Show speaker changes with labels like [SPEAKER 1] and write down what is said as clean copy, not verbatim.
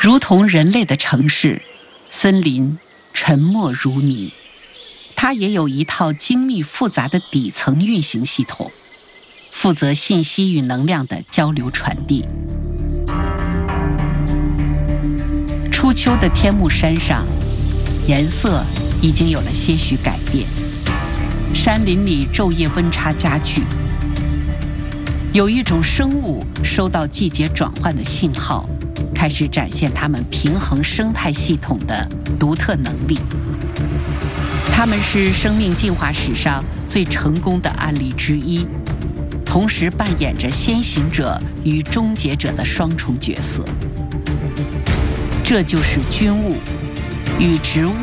[SPEAKER 1] 如同人类的城市，森林沉默如谜，它也有一套精密复杂的底层运行系统，负责信息与能量的交流传递。初秋的天目山上，颜色已经有了些许改变，山林里昼夜温差加剧。有一种生物收到季节转换的信号，开始展现它们平衡生态系统的独特能力。它们是生命进化史上最成功的案例之一，同时扮演着先行者与终结者的双重角色。这就是菌物与植物